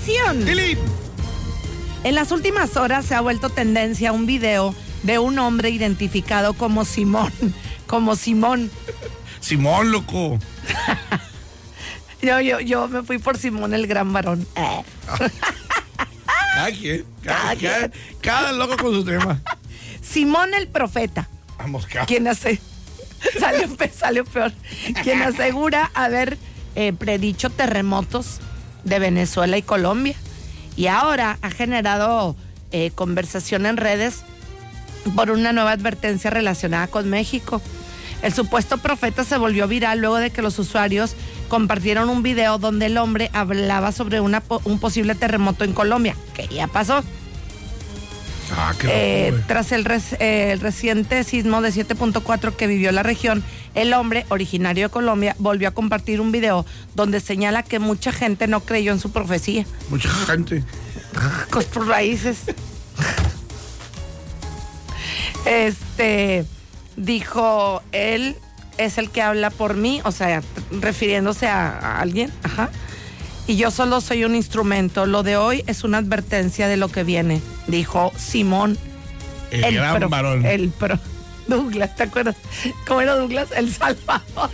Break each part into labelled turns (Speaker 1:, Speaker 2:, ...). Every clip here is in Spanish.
Speaker 1: información.
Speaker 2: Delete.
Speaker 1: En las últimas horas se ha vuelto tendencia un video de un hombre identificado como Simón. Como Simón.
Speaker 2: Simón, loco.
Speaker 1: Yo me fui por Simón el gran varón.
Speaker 2: Cada loco con su tema.
Speaker 1: Simón el profeta.
Speaker 2: Vamos, cabrón.
Speaker 1: Quien hace... Salió peor. Quien asegura haber predicho terremotos de Venezuela y Colombia. Y ahora ha generado conversación en redes por una nueva advertencia relacionada con México. El supuesto profeta se volvió viral luego de que los usuarios compartieron un video donde el hombre hablaba sobre un posible terremoto en Colombia, que ya pasó.
Speaker 2: Qué loco,
Speaker 1: tras el reciente sismo de 7.4 que vivió la región, el hombre, originario de Colombia, volvió a compartir un video donde señala que mucha gente no creyó en su profecía.
Speaker 2: Mucha gente.
Speaker 1: Con tus raíces. Dijo, él es el que habla por mí, o sea, refiriéndose a alguien, ajá. Y yo solo soy un instrumento. Lo de hoy es una advertencia de lo que viene, dijo Simón.
Speaker 2: El gran varón.
Speaker 1: Douglas, ¿te acuerdas? ¿Cómo era Douglas? El Salvador.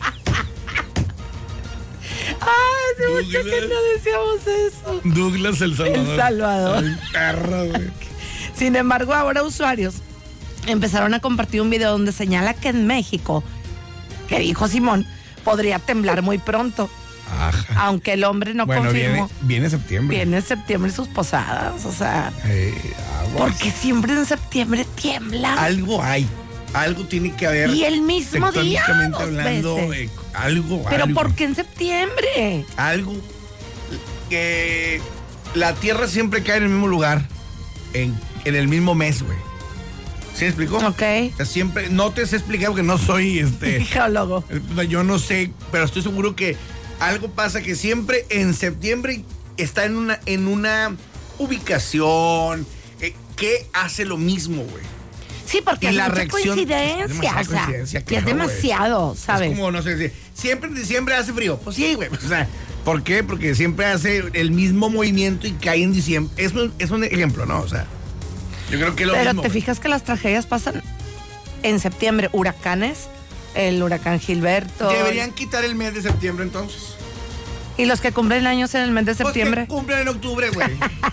Speaker 1: Hace mucho que no decíamos eso.
Speaker 2: Douglas el Salvador.
Speaker 1: El Salvador.
Speaker 2: Ay, perro, güey.
Speaker 1: Sin embargo, ahora usuarios empezaron a compartir un video donde señala que en México, que dijo Simón, podría temblar muy pronto.
Speaker 2: Ajá.
Speaker 1: Aunque el hombre no confirmó.
Speaker 2: Viene septiembre.
Speaker 1: Viene septiembre sus posadas, o sea. Porque siempre en septiembre tiembla.
Speaker 2: Algo hay. Algo tiene que haber.
Speaker 1: Y el mismo día.
Speaker 2: Tectónicamente hablando, algo.
Speaker 1: Pero ¿por qué en septiembre?
Speaker 2: Algo. Que la tierra siempre cae en el mismo lugar. En el mismo mes, güey. ¿Sí me explicó?
Speaker 1: Ok.
Speaker 2: O sea, siempre. No te sé explicar porque no soy
Speaker 1: geólogo.
Speaker 2: Yo no sé, pero estoy seguro que algo pasa que siempre en septiembre está en una ubicación que hace lo mismo, güey.
Speaker 1: Sí, porque
Speaker 2: y
Speaker 1: es mucha coincidencia, o sea, claro, es demasiado, ¿sabes?
Speaker 2: Es como, no sé, siempre en diciembre hace frío. Pues sí, güey. O sea, ¿por qué? Porque siempre hace el mismo movimiento y cae en diciembre. Es un ejemplo, ¿no? O sea, yo creo que lo mismo.
Speaker 1: Pero te fijas que las tragedias pasan en septiembre. Huracanes, el huracán Gilberto.
Speaker 2: Deberían quitar el mes de septiembre entonces.
Speaker 1: ¿Y los que cumplen años en el mes de septiembre?
Speaker 2: Pues que cumplen en octubre, güey.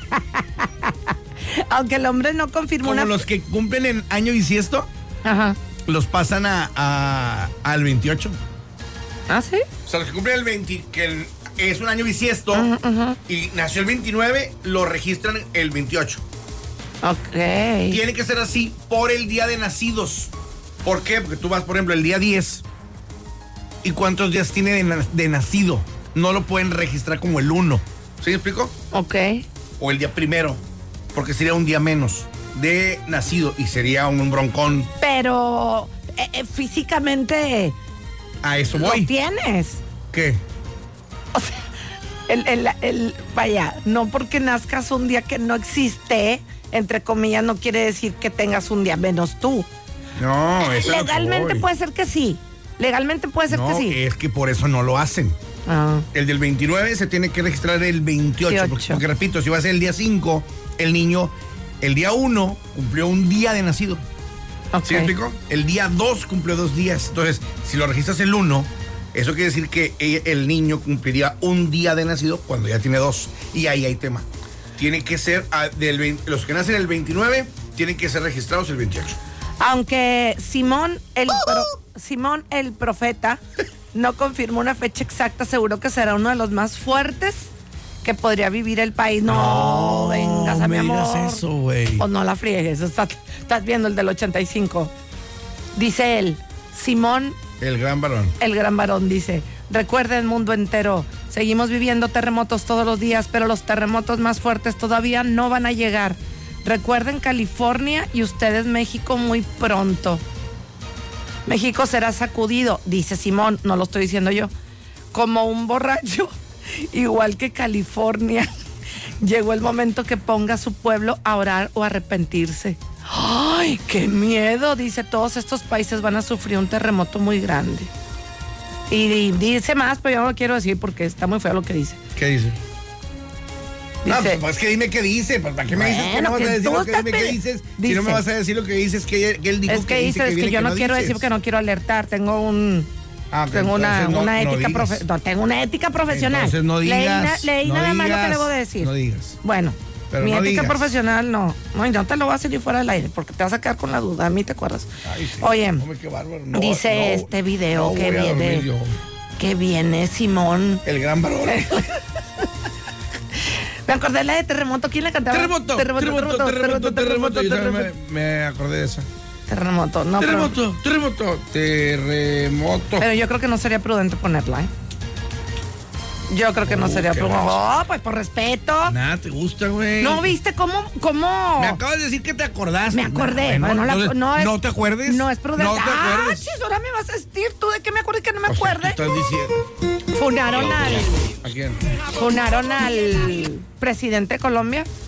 Speaker 1: Aunque el hombre no confirmó
Speaker 2: Como los que cumplen en año bisiesto.
Speaker 1: Ajá.
Speaker 2: Los pasan al 28.
Speaker 1: ¿Ah, sí?
Speaker 2: O sea, los que cumplen el 20, que es un año bisiesto, y nació el 29, lo registran el 28.
Speaker 1: Ok.
Speaker 2: Tiene que ser así por el día de nacidos. ¿Por qué? Porque tú vas, por ejemplo, el día 10. ¿Y cuántos días tiene de nacido? No lo pueden registrar como el 1. ¿Sí me explico?
Speaker 1: Ok.
Speaker 2: O el día 1, porque sería un día menos de nacido y sería un broncón.
Speaker 1: Pero físicamente
Speaker 2: A eso voy.
Speaker 1: lo tienes.
Speaker 2: ¿Qué?
Speaker 1: O sea, vaya, no porque nazcas un día que no existe, entre comillas, no quiere decir que tengas un día menos tú.
Speaker 2: No, eso
Speaker 1: legalmente puede ser que sí. Legalmente puede ser que sí.
Speaker 2: No, es que por eso no lo hacen. El del 29 se tiene que registrar el 28. Porque repito, si va a ser el día 5, el niño, el día 1 cumplió un día de nacido.
Speaker 1: Okay.
Speaker 2: ¿Sí me explico? El día 2 cumplió 2 días. Entonces, si lo registras el 1, eso quiere decir que el niño cumpliría un día de nacido cuando ya tiene 2. Y ahí hay tema. Tiene que ser, los que nacen el 29, tienen que ser registrados el 28.
Speaker 1: Aunque Simón el profeta no confirmó una fecha exacta, seguro que será uno de los más fuertes que podría vivir el país. No vengas a mi amor.
Speaker 2: No digas eso, güey.
Speaker 1: O no la friegues, estás viendo el del 85. Dice él, Simón.
Speaker 2: El gran varón.
Speaker 1: El gran varón dice, recuerden mundo entero, seguimos viviendo terremotos todos los días, pero los terremotos más fuertes todavía no van a llegar. Recuerden California y ustedes México muy pronto. México será sacudido, dice Simón, no lo estoy diciendo yo, como un borracho, igual que California. Llegó el momento que ponga a su pueblo a orar o arrepentirse. ¡Ay, qué miedo! Dice, todos estos países van a sufrir un terremoto muy grande. Y dice más, pero yo no lo quiero decir porque está muy feo lo que dice.
Speaker 2: ¿Qué dice? No,
Speaker 1: Dice,
Speaker 2: pues que dime qué dice. Pues, ¿para qué me dices que no vas a decir lo que dime qué dices? Si no me vas a decir lo que dices, que él dijo
Speaker 1: es que dice, es que yo no quiero decir que no quiero alertar. Tengo tengo una ética tengo una ética profesional.
Speaker 2: Entonces no digas.
Speaker 1: Leí
Speaker 2: no
Speaker 1: nada más lo que
Speaker 2: digas,
Speaker 1: debo decir.
Speaker 2: No digas.
Speaker 1: Bueno,
Speaker 2: Pero
Speaker 1: mi
Speaker 2: no
Speaker 1: ética
Speaker 2: digas.
Speaker 1: profesional no. No, y no te lo voy a hacer yo fuera del aire porque te vas a quedar con la duda. A mí te acuerdas.
Speaker 2: Ay, sí.
Speaker 1: Oye,
Speaker 2: Hombre, qué bárbaro. No,
Speaker 1: dice
Speaker 2: no,
Speaker 1: este video
Speaker 2: no
Speaker 1: que
Speaker 2: voy a dormir
Speaker 1: viene.
Speaker 2: yo.
Speaker 1: Que viene Simón.
Speaker 2: El gran varón.
Speaker 1: Me acordé de la de Terremoto. ¿Quién le cantaba?
Speaker 2: Terremoto. Yo también me acordé de esa.
Speaker 1: Terremoto, no.
Speaker 2: Terremoto.
Speaker 1: Pero yo creo que no sería prudente ponerla, ¿eh? Yo creo que no sería
Speaker 2: qué
Speaker 1: prudente.
Speaker 2: vas.
Speaker 1: Oh, pues por respeto.
Speaker 2: Nada, te gusta, güey.
Speaker 1: ¿No viste cómo?
Speaker 2: Me acabas de decir que te acordaste.
Speaker 1: Me acordé.
Speaker 2: Bueno,
Speaker 1: Bueno,
Speaker 2: ¿no te acuerdes?
Speaker 1: No es prudente.
Speaker 2: No te acuerdes.
Speaker 1: Chis, ahora me vas a decir tú de qué me acuerdo y que no me
Speaker 2: O sea,
Speaker 1: acuerde.
Speaker 2: ¿qué estás diciendo?
Speaker 1: Funaron
Speaker 2: ¿A quién?
Speaker 1: al presidente de Colombia.